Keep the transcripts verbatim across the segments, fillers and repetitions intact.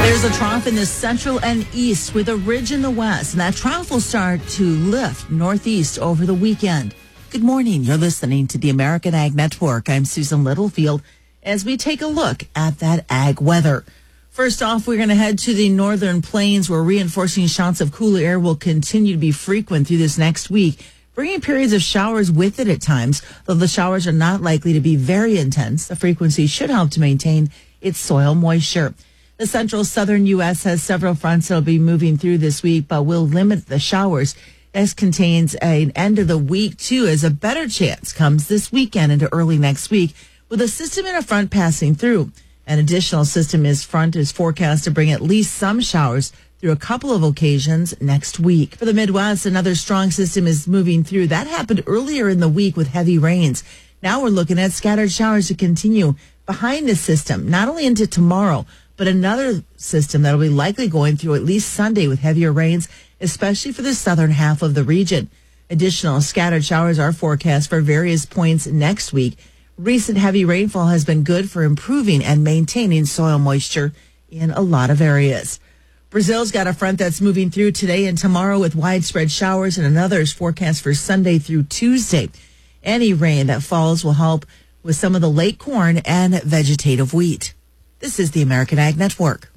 There's a trough in the central and east with a ridge in the west, and that trough will start to lift northeast over the weekend. Good morning. You're listening to the American Ag Network. I'm Susan Littlefield as we take a look at that ag weather. First off, we're going to head to the northern plains where reinforcing shots of cooler air will continue to be frequent through this next week, bringing periods of showers with it at times. Though the showers are not likely to be very intense, the frequency should help to maintain its soil moisture. The central southern U S has several fronts that will be moving through this week, but will limit the showers. This contains an end of the week, too, as a better chance comes this weekend into early next week with a system and a front passing through. An additional system is front is forecast to bring at least some showers through a couple of occasions next week. For the Midwest, another strong system is moving through. That happened earlier in the week with heavy rains. Now we're looking at scattered showers to continue behind the system, not only into tomorrow, but another system that will be likely going through at least Sunday with heavier rains, especially for the southern half of the region. Additional scattered showers are forecast for various points next week. Recent heavy rainfall has been good for improving and maintaining soil moisture in a lot of areas. Brazil's got a front that's moving through today and tomorrow with widespread showers, and another is forecast for Sunday through Tuesday. Any rain that falls will help with some of the late corn and vegetative wheat. This is the American Ag Network.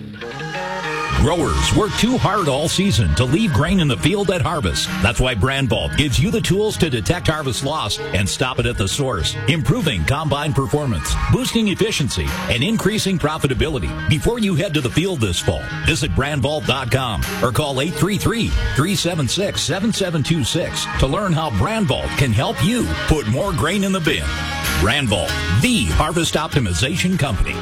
Growers work too hard all season to leave grain in the field at harvest. That's why Brandvault gives you the tools to detect harvest loss and stop it at the source, improving combine performance, boosting efficiency, and increasing profitability. Before you head to the field this fall, visit brandvault dot com or call eight three three, three seven six, seven seven two six to learn how Brandvault can help you put more grain in the bin. Brandvault, the harvest optimization company.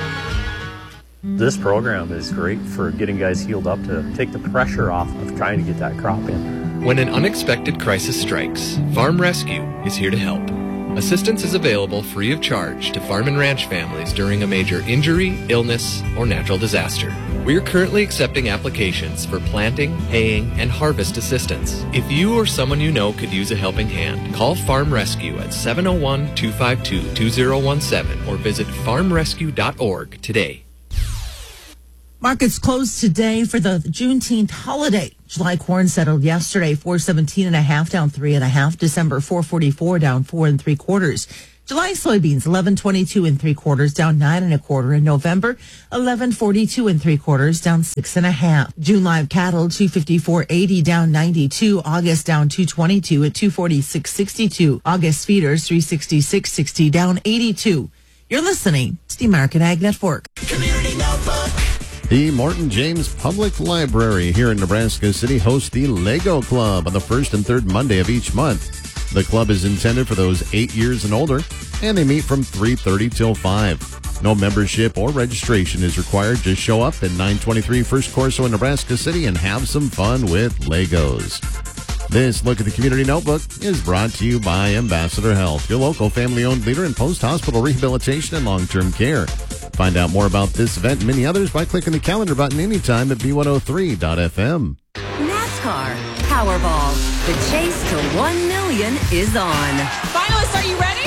This program is great for getting guys healed up to take the pressure off of trying to get that crop in. When an unexpected crisis strikes, Farm Rescue is here to help. Assistance is available free of charge to farm and ranch families during a major injury, illness, or natural disaster. We are currently accepting applications for planting, haying, and harvest assistance. If you or someone you know could use a helping hand, call Farm Rescue at seven oh one, two five two, two oh one seven or visit farm rescue dot org today. Markets closed today for the Juneteenth holiday. July corn settled yesterday, four seventeen and a half, down three and a half. December, four forty-four, down four and three quarters. July soybeans, eleven twenty-two and three quarters, down nine and a quarter. In November, eleven forty-two and three quarters, down six and a half. June live cattle, two fifty-four eighty, down ninety-two. August down two twenty-two at two forty-six sixty-two. August feeders, three sixty-six sixty, down eighty-two. You're listening to the American Ag Network. Community Notebook. The Morton James Public Library here in Nebraska City hosts the Lego Club on the first and third Monday of each month. The club is intended for those eight years and older, and they meet from three thirty till five. No membership or registration is required. Just show up at nine twenty-three First Corso in Nebraska City and have some fun with Legos. This Look at the Community Notebook is brought to you by Ambassador Health, your local family-owned leader in post-hospital rehabilitation and long-term care. Find out more about this event and many others by clicking the calendar button anytime at B one oh three dot F M. NASCAR Powerball. The chase to one million is on. Finalists, are you ready?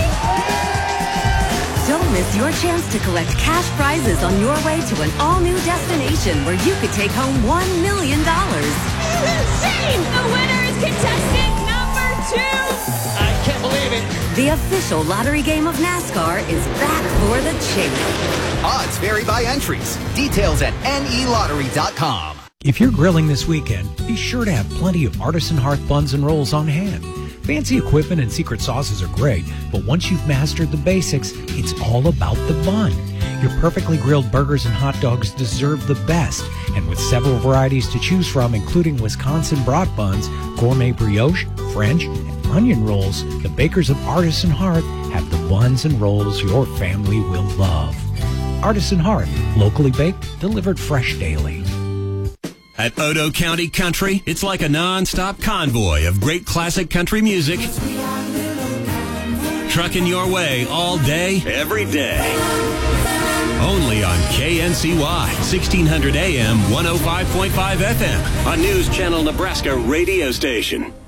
Don't miss your chance to collect cash prizes on your way to an all-new destination where you could take home one million dollars. This is insane! The winner is contestant number two! I can't believe it. The official lottery game of NASCAR is back for the chase. Odds vary by entries. Details at N E lottery dot com. If you're grilling this weekend, be sure to have plenty of Artisan Hearth buns and rolls on hand. Fancy equipment and secret sauces are great, but once you've mastered the basics, it's all about the bun. Your perfectly grilled burgers and hot dogs deserve the best, and with several varieties to choose from, including Wisconsin brat buns, gourmet brioche, French, and onion rolls, the bakers of Artisan Hearth have the buns and rolls your family will love. Artisan Hearth, locally baked, delivered fresh daily. At Odo County Country, it's like a non-stop convoy of great classic country music. Trucking your way all day, every day. Only on K N C Y, sixteen hundred A M, one oh five point five F M, a News Channel Nebraska radio station.